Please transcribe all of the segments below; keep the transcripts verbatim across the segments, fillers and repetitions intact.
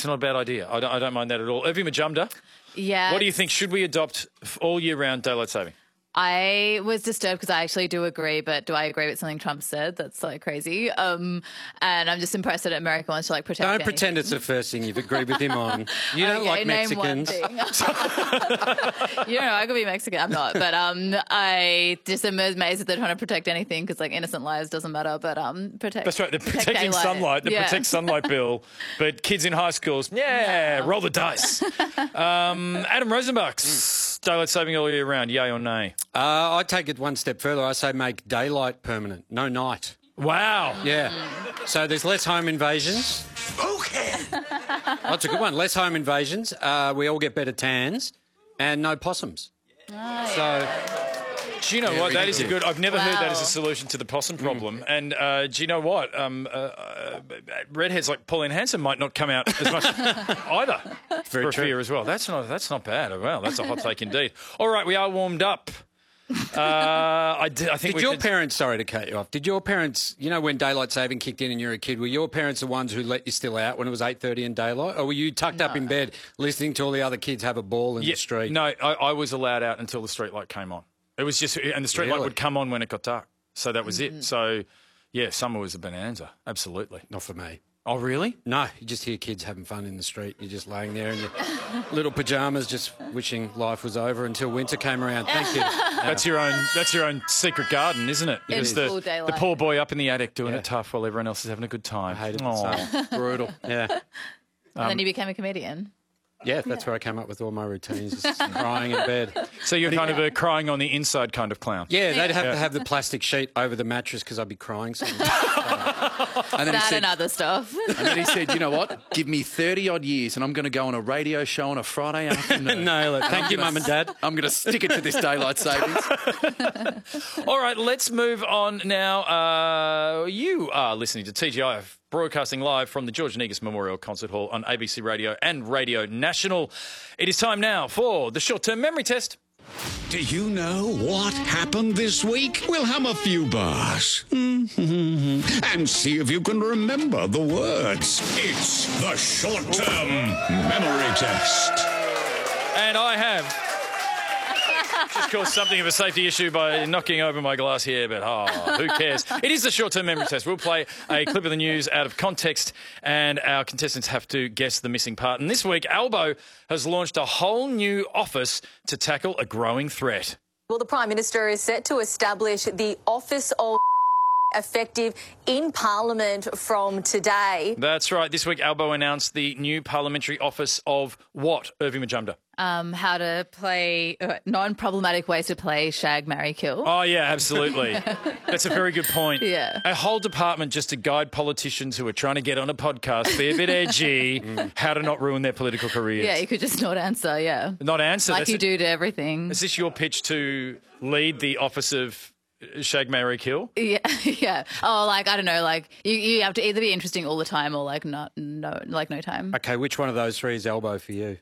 That's not a bad idea. I don't, I don't mind that at all. Irving Majumdar, Yeah. what do you think? Should we adopt all year round daylight saving? I was disturbed because I actually do agree, but do I agree with something Trump said? That's like crazy. Um, and I'm just impressed that America wants to like protect. Don't anything. pretend it's the first thing you've agreed with him on. You don't Okay, like name one Mexicans. thing. You know, I could be Mexican. I'm not, but um, I just am amazed that they're trying to protect anything because like innocent lives doesn't matter, but um, protect. That's right. They're protect protecting daylight. sunlight. The Yeah. Protect Sunlight bill. But kids in high schools, yeah, roll the dice. Um, Adam Rosenbach's daylight saving all year round, yay or nay? Uh, I take it one step further. I say make daylight permanent, no night. Wow. Yeah. So there's less home invasions. Okay. That's a good one. Less home invasions. Uh, we all get better tans and no possums. So Do you know Yeah, what? That is a ridiculous. good. I've never heard that as a Wow. solution to the possum problem. And uh, do you know what? Um, uh, uh, redheads like Pauline Hanson might not come out as much either very for true. fear as well. That's not. That's not bad. Well, that's a hot take indeed. All right, we are warmed up. Uh, I, d- I think Did we your could- parents, sorry to cut you off, did your parents, you know, when daylight saving kicked in and you were a kid, were your parents the ones who let you still out when it was eight thirty in daylight? Or were you tucked up in bed listening to all the other kids have a ball in Yeah, the street? No, I, I was allowed out until the street light came on. It was just, and the street light Really? would come on when it got dark. So that was it. So, yeah, summer was a bonanza. Absolutely. Not for me. Oh, really? No, you just hear kids having fun in the street. You're just laying there in your little pyjamas just wishing life was over until winter came around. Thank you. That's your own. That's your own secret garden, isn't it? It It's is. the, Full the daylight. poor boy up in the attic doing Yeah. it tough while everyone else is having a good time. I hated it Aw. so. Brutal. Yeah. And then you became a comedian. Yeah, that's where I came up with all my routines, just crying in bed. So you're kind of a crying on the inside kind of clown. Yeah, they'd have to have the plastic sheet over the mattress because I'd be crying so much. And then, he That said, and other stuff. and then he said, you know what? Give me thirty odd years and I'm going to go on a radio show on a Friday afternoon. Nail it. Thank you, Mum and Dad. I'm going to stick it to this daylight savings. All right, let's move on now. Uh, you are listening to T G I F, broadcasting live from the George Negus Memorial Concert Hall on A B C Radio and Radio National. It is time now for the short-term memory test. Do you know what happened this week? We'll hum a few bars and see if you can remember the words. It's the short-term memory test. And I have just caused something of a safety issue by knocking over my glass here, but oh, who cares? It is the short-term memory test. We'll play a clip of the news out of context, and our contestants have to guess the missing part. And this week, Albo has launched a whole new office to tackle a growing threat. Well, the Prime Minister is set to establish the Office of effective in Parliament from today. That's right. This week, Albo announced the new parliamentary office of what, Irving Majumdar? Um, how to play uh, non-problematic ways to play Shag, Marry, Kill. Oh, yeah, absolutely. That's a very good point. Yeah. A whole department just to guide politicians who are trying to get on a podcast, be a bit edgy, how to not ruin their political careers. Yeah, you could just not answer. Yeah, Not answer. like That's you it. do to everything. Is this your pitch to lead the office of Shag, Marry, Kill? Yeah, yeah. Oh, like I don't know. Like you, you have to either be interesting all the time or like not, no, like no time. Okay, which one of those three is Elbow for you?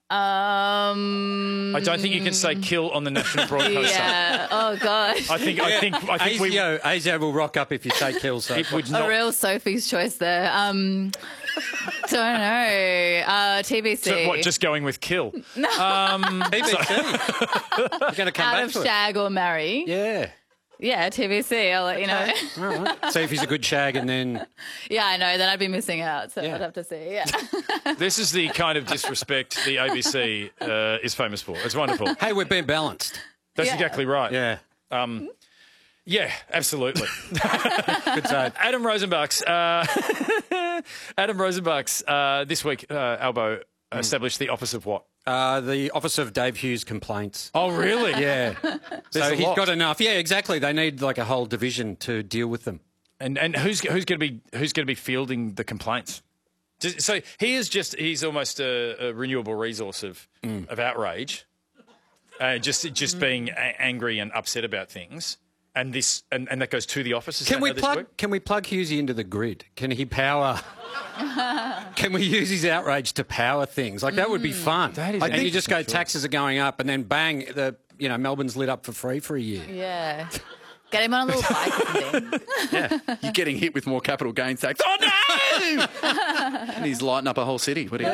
Um. I don't think you can say kill on the national broadcaster. Yeah. Oh God. I think I think I think we Asio, Asio will rock up if you say kill. So it would A not. real Sophie's choice there. Um. Don't know. Uh, T B C. So what, just going with kill? T B C. You're going to come Out back of to it. Shag or Marry. Yeah. Yeah, T B C. I'll let you know. All right. See if he's a good shag and then... Yeah, I know. Then I'd be missing out. So Yeah. I'd have to see. Yeah. This is the kind of disrespect the A B C uh, is famous for. It's wonderful. Hey, we're being balanced. That's Yeah. exactly right. Yeah. Um, yeah, absolutely. Good save. Adam Rosenbach's uh, Adam Rosenbach's uh, this week, uh, Albo established the office of what? Uh, the Office of Dave Hughes Complaints. Oh, really? Yeah. There's so a he's lot. got enough. Yeah, exactly. They need like a whole division to deal with them. And and who's who's going to be who's going to be fielding the complaints? Just- So he is just he's almost a, a renewable resource of of outrage, uh, just just being a- angry and upset about things. And this and, and that goes to the office. Is Can that we how this plug? works? Can we plug Hughesy into the grid? Can he power? Can we use his outrage to power things? Like that would be fun. That is and you just go, excellent. taxes are going up, and then bang, the you know Melbourne's lit up for free for a year. Yeah. Get him on a little bike or something. You're getting hit with more capital gains tax. Oh, no! And he's lighting up a whole city. What do you